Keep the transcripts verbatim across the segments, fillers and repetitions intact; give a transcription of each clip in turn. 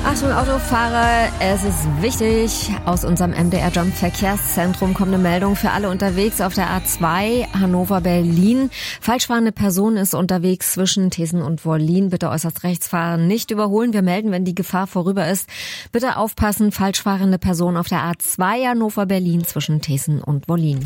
Achtung Autofahrer, es ist wichtig, aus unserem M D R Jump Verkehrszentrum kommt eine Meldung für alle unterwegs auf der A zwei Hannover-Berlin. Falschfahrende Person ist unterwegs zwischen Thesen und Wollin. Bitte äußerst rechts fahren, nicht überholen. Wir melden, wenn die Gefahr vorüber ist. Bitte aufpassen, falschfahrende Person auf der A zwei Hannover-Berlin zwischen Thesen und Wollin.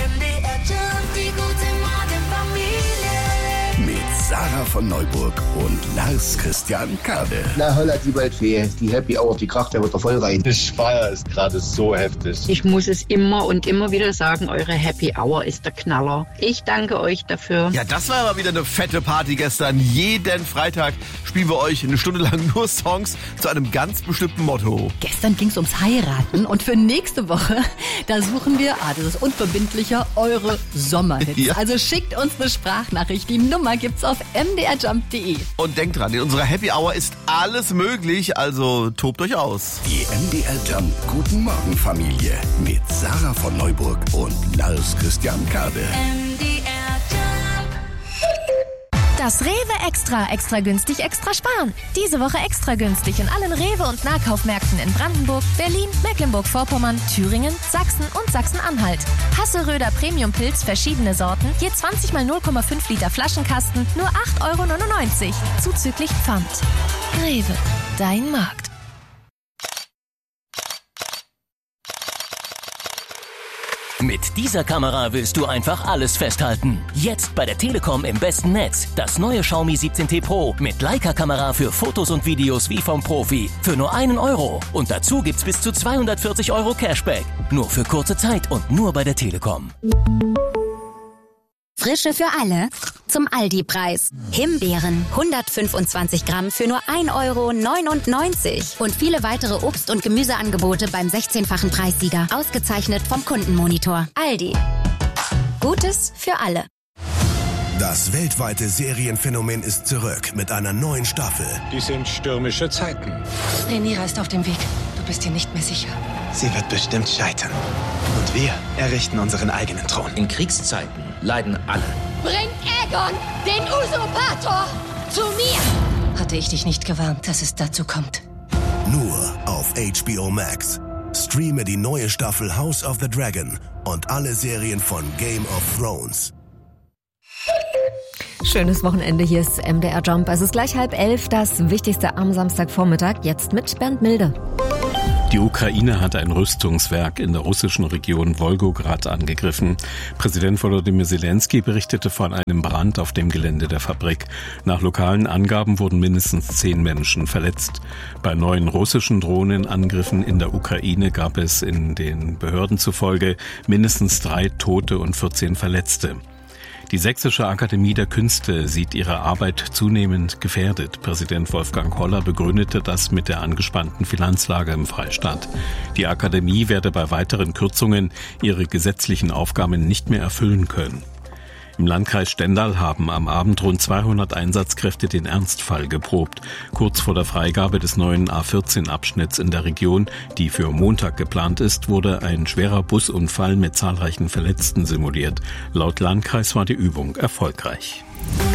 Sarah von Neuburg und Lars Christian Kade. Na, holla die Waldfee, die Happy Hour, die kracht ja wieder voll rein. Das Feier ist gerade so heftig. Ich muss es immer und immer wieder sagen, eure Happy Hour ist der Knaller. Ich danke euch dafür. Ja, das war aber wieder eine fette Party gestern. Jeden Freitag spielen wir euch eine Stunde lang nur Songs zu einem ganz bestimmten Motto. Gestern ging's ums Heiraten und für nächste Woche, da suchen wir, ah, das ist unverbindlicher, eure Sommerhits. Ja. Also schickt uns eine Sprachnachricht. Die Nummer gibt's auf m d r jump punkt d e. Und denkt dran, in unserer Happy Hour ist alles möglich, also tobt euch aus. Die M D R Jump Guten Morgen Familie mit Sarah von Neuburg und Lars Christian Kade. M D R Jump. Das Rewe Extra, extra günstig, extra sparen. Diese Woche extra günstig in allen Rewe- und Nahkaufmärkten in Brandenburg, Berlin, Mecklenburg-Vorpommern, Thüringen, Sachsen und Sachsen-Anhalt. Hasseröder Premium-Pilz, verschiedene Sorten, je zwanzig mal null Komma fünf Liter Flaschenkasten, nur acht Euro neunundneunzig, zuzüglich Pfand. Rewe, dein Markt. Mit dieser Kamera willst du einfach alles festhalten. Jetzt bei der Telekom im besten Netz. Das neue Xiaomi siebzehn T Pro mit Leica-Kamera für Fotos und Videos wie vom Profi. Für nur einen Euro. Und dazu gibt's bis zu zweihundertvierzig Euro Cashback. Nur für kurze Zeit und nur bei der Telekom. Frische für alle zum Aldi-Preis. Himbeeren hundertfünfundzwanzig Gramm für nur ein Euro neunundneunzig. Und viele weitere Obst- und Gemüseangebote beim sechzehnfachen Preissieger. Ausgezeichnet vom Kundenmonitor. Aldi. Gutes für alle. Das weltweite Serienphänomen ist zurück mit einer neuen Staffel. Die sind stürmische Zeiten. Rhaenyra ist auf dem Weg. Du bist dir nicht mehr sicher. Sie wird bestimmt scheitern. Und wir errichten unseren eigenen Thron. In Kriegszeiten leiden alle. Bringt Aegon, den Usurpator, zu mir! Hatte ich dich nicht gewarnt, dass es dazu kommt. Nur auf H B O Max. Streame die neue Staffel House of the Dragon und alle Serien von Game of Thrones. Schönes Wochenende, hier ist M D R Jump. Es ist gleich halb elf, das Wichtigste am Samstagvormittag. Jetzt mit Bernd Milde. Die Ukraine hat ein Rüstungswerk in der russischen Region Wolgograd angegriffen. Präsident Volodymyr Zelensky berichtete von einem Brand auf dem Gelände der Fabrik. Nach lokalen Angaben wurden mindestens zehn Menschen verletzt. Bei neuen russischen Drohnenangriffen in der Ukraine gab es in den Behörden zufolge mindestens drei Tote und vierzehn Verletzte. Die Sächsische Akademie der Künste sieht ihre Arbeit zunehmend gefährdet. Präsident Wolfgang Holler begründete das mit der angespannten Finanzlage im Freistaat. Die Akademie werde bei weiteren Kürzungen ihre gesetzlichen Aufgaben nicht mehr erfüllen können. Im Landkreis Stendal haben am Abend rund zweihundert Einsatzkräfte den Ernstfall geprobt. Kurz vor der Freigabe des neuen A vierzehn Abschnitts in der Region, die für Montag geplant ist, wurde ein schwerer Busunfall mit zahlreichen Verletzten simuliert. Laut Landkreis war die Übung erfolgreich.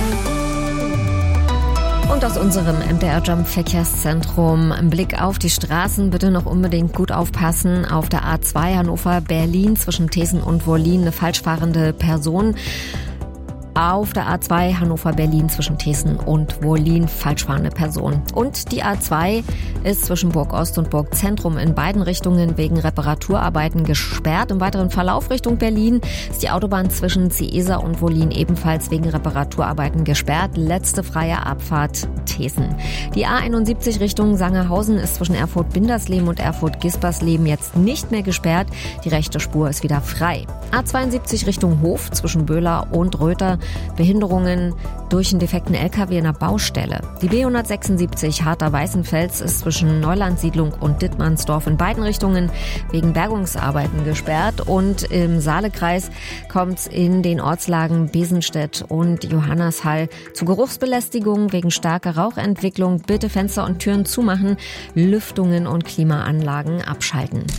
Und aus unserem M D R Jump Verkehrszentrum ein Blick auf die Straßen. Bitte noch unbedingt gut aufpassen. Auf der A zwei Hannover-Berlin zwischen Thesen und Wollin eine falschfahrende Person. Auf der A zwei Hannover-Berlin zwischen Thesen und Wollin falschfahrende Person. Und die A zwei ist zwischen Burg Ost und Burg Zentrum in beiden Richtungen wegen Reparaturarbeiten gesperrt. Im weiteren Verlauf Richtung Berlin ist die Autobahn zwischen Ciesa und Wollin ebenfalls wegen Reparaturarbeiten gesperrt. Letzte freie Abfahrt Thesen. Die A einundsiebzig Richtung Sangerhausen ist zwischen Erfurt-Bindersleben und Erfurt-Gispersleben jetzt nicht mehr gesperrt. Die rechte Spur ist wieder frei. A zweiundsiebzig Richtung Hof zwischen Böhler und Röther. Behinderungen durch einen defekten L K W in der Baustelle. Die B hundertsechsundsiebzig Harter-Weißenfels ist zwischen Neulandsiedlung und Dittmannsdorf in beiden Richtungen wegen Bergungsarbeiten gesperrt. Und im Saalekreis kommt es in den Ortslagen Besenstedt und Johannashall zu Geruchsbelästigung wegen starker Rauchentwicklung. Bitte Fenster und Türen zumachen, Lüftungen und Klimaanlagen abschalten.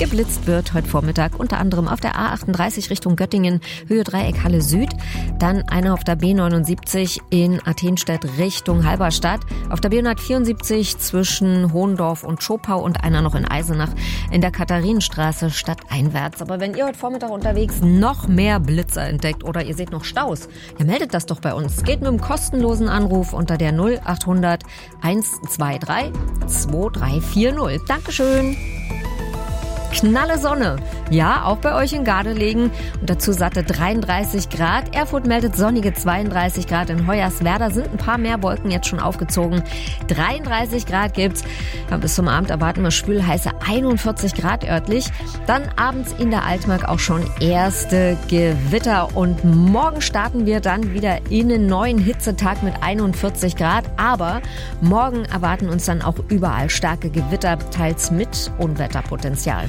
Geblitzt wird heute Vormittag unter anderem auf der A achtunddreißig Richtung Göttingen, Höhe Dreieck Halle Süd. Dann einer auf der B neunundsiebzig in Athenstedt Richtung Halberstadt. Auf der B hundertvierundsiebzig zwischen Hohendorf und Schopau und einer noch in Eisenach in der Katharinenstraße stadteinwärts. Aber wenn ihr heute Vormittag unterwegs noch mehr Blitzer entdeckt oder ihr seht noch Staus, ja, meldet das doch bei uns. Geht mit einem kostenlosen Anruf unter der null achthundert hundertzweiundzwanzig zweiundzwanzig vierzig. Dankeschön. Knalle Sonne. Ja, auch bei euch in Gardelegen. Und dazu satte dreiunddreißig Grad. Erfurt meldet sonnige zweiunddreißig Grad. In Hoyerswerda sind ein paar mehr Wolken jetzt schon aufgezogen. dreiunddreißig Grad gibt's. Ja, bis zum Abend erwarten wir schwülheiße einundvierzig Grad örtlich. Dann abends in der Altmark auch schon erste Gewitter. Und morgen starten wir dann wieder in einen neuen Hitzetag mit einundvierzig Grad. Aber morgen erwarten uns dann auch überall starke Gewitter, teils mit Unwetterpotenzial.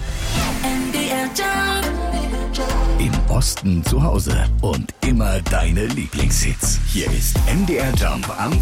Im Osten zu Hause und immer deine Lieblingshits. Hier ist M D R Jump am